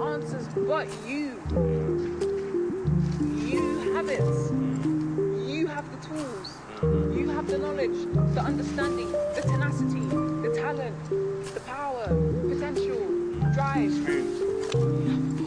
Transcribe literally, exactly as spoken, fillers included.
answers but you. You have it. You have the tools. You have the knowledge, the understanding, the tenacity, the talent, the power, potential, drive. You have